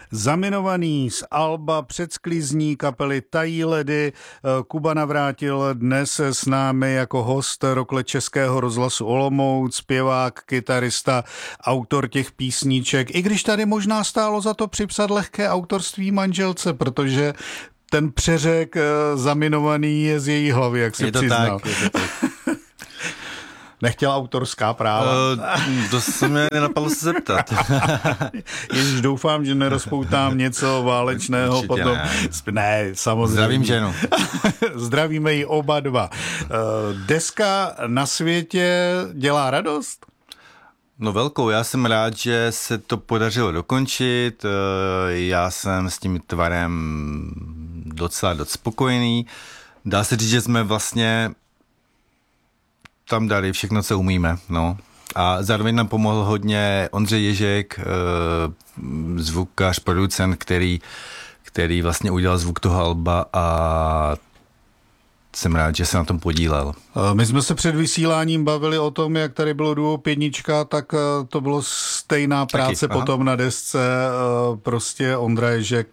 Zaminovaný z alba Předsklizní kapely Tají ledy. Kuba Navrátil dnes s námi jako host Rokle Českého rozhlasu Olomouc, zpěvák, kytarista, autor těch písniček. I když tady možná stálo za to připsat lehké autorství manželce, protože ten přeřek Zaminovaný je z její hlavy, jak si přiznal. Je to tak. Nechtěla autorská práva. To se mě nenapadlo se zeptat. Ježiš, doufám, že nerozpoutám něco válečného. Určitě potom. Ne, samozřejmě. Zdravím ženu. Zdravíme ji oba dva. Deska Na světě dělá radost? No velkou, já jsem rád, že se to podařilo dokončit. Já jsem s tím tvarem docela dost spokojený. Dá se říct, že jsme vlastně tam dali všechno, co umíme, no. A zároveň nám pomohl hodně Ondřej Ježek, zvukař, producent, který vlastně udělal zvuk toho alba a jsem rád, že se na tom podílel. My jsme se před vysíláním bavili o tom, jak tady bylo duo Pěnička, tak to bylo stejná práce potom na desce. Prostě Ondra Ježek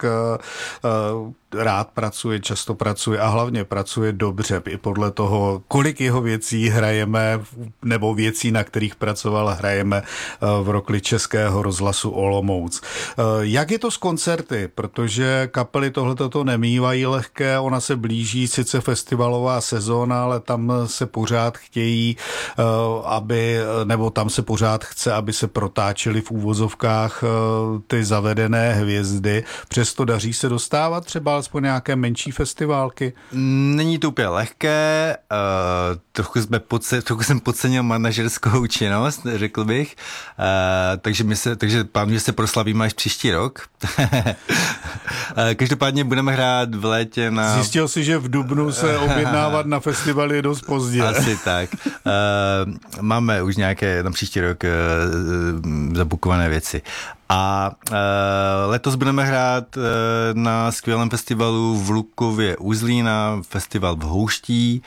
rád pracuje, často pracuje a hlavně pracuje dobře. I podle toho, kolik jeho věcí hrajeme, nebo věcí, na kterých pracoval, hrajeme v Rokli Českého rozhlasu Olomouc. Jak je to s koncerty? Protože kapely tohleto to nemývají lehké, ona se blíží, sice festivalová sezóna, ale tam se pořád chtějí, nebo tam se pořád chce, aby se protáčely v úvozovkách ty zavedené hvězdy. Přesto daří se dostávat třeba alespoň nějaké menší festiválky? Není to úplně lehké, trochu jsem podcenil manažerskou činnost, řekl bych, takže plánuji, že se proslavíme až příští rok. Každopádně budeme hrát v létě na... Zjistil jsi, že v dubnu se objednávat na festivaly je dost pozdě. Asi tak. Máme už nějaké na příští rok zabukované věci. A letos budeme hrát na skvělém festivalu v Lukově u Zlína, festival v Houští,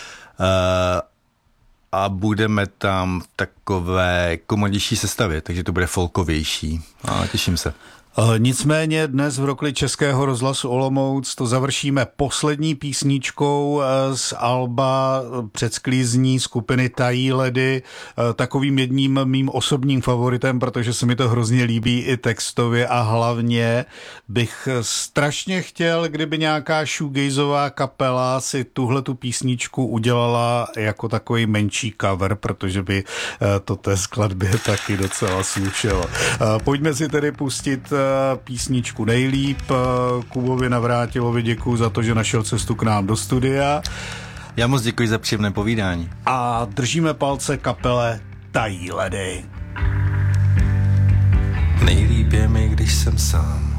a budeme tam v takové komornější sestavě, takže to bude folkovější. A těším se. Nicméně dnes v Rokli Českého rozhlasu Olomouc to završíme poslední písničkou z alba Předsklizní skupiny Tají ledy, takovým jedním mým osobním favoritem, protože se mi to hrozně líbí i textově a hlavně bych strašně chtěl, kdyby nějaká shoegazová kapela si tuhletu písničku udělala jako takový menší cover, protože by to té skladbě taky docela slušelo. Pojďme si tedy pustit písničku Nejlíp. Kubovi Navrátilovi děkuju za to, že našel cestu k nám do studia. Já moc děkuji za příjemné povídání. A držíme palce kapele Tají ledy. Nejlíp je mi, když jsem sám.